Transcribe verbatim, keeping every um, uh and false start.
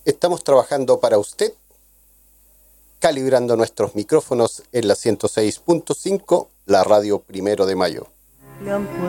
Estamos trabajando para usted, calibrando nuestros micrófonos en la ciento seis punto cinco, la radio Primero de Mayo.